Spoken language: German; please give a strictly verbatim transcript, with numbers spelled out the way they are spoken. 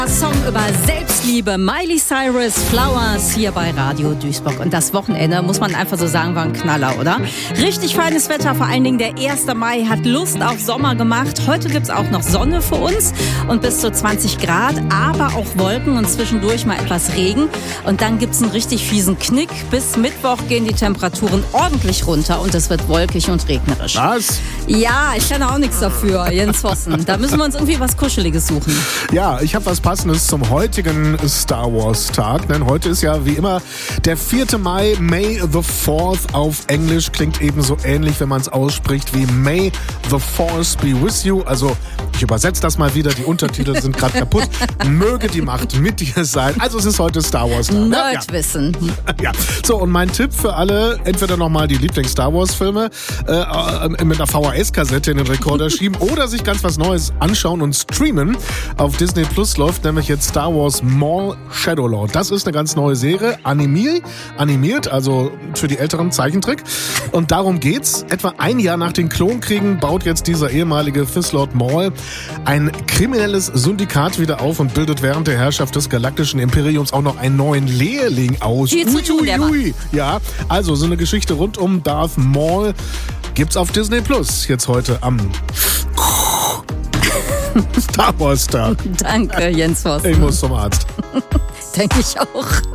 Song über Selbstliebe, Miley Cyrus, Flowers, hier bei Radio Duisburg. Und das Wochenende, muss man einfach so sagen, war ein Knaller, oder? Richtig feines Wetter, vor allen Dingen der erste Mai hat Lust auf Sommer gemacht. Heute gibt's auch noch Sonne für uns und bis zu zwanzig Grad, aber auch Wolken und zwischendurch mal etwas Regen. Und dann gibt's einen richtig fiesen Knick. Bis Mittwoch gehen die Temperaturen ordentlich runter und es wird wolkig und regnerisch. Was? Ja, ich kann auch nichts dafür, Jens Vossen. Da müssen wir uns irgendwie was Kuscheliges suchen. Ja, ich habe was Passendes zum heutigen Star Wars Tag, denn heute ist ja wie immer der vierte Mai, May the fourth auf Englisch, klingt ebenso ähnlich, wenn man es ausspricht wie May the Force be with you, also ich übersetze das mal wieder, die Untertitel sind gerade kaputt, möge die Macht mit dir sein, also es ist heute Star Wars Tag. Nerdwissen. Ja. Ja, so und mein Tipp für alle, entweder nochmal die Lieblings-Star Wars Filme äh, mit einer V H S-Kassette in den Rekorder schieben oder sich ganz was Neues anschauen und streamen. Auf Disney Plus läuft nämlich jetzt Star Wars Maul Shadow Lord. Das ist eine ganz neue Serie, animiert, animiert, also für die älteren Zeichentrick. Und darum geht's. Etwa ein Jahr nach den Klonkriegen baut jetzt dieser ehemalige Sith Lord Maul ein kriminelles Syndikat wieder auf und bildet während der Herrschaft des galaktischen Imperiums auch noch einen neuen Lehrling aus. Viel zu tun, der Mann. Ja, also so eine Geschichte rund um Darth Maul gibt's auf Disney Plus jetzt heute am Star Wars Tag. Danke, Jens Vossen. Ich muss zum Arzt. Denke ich auch.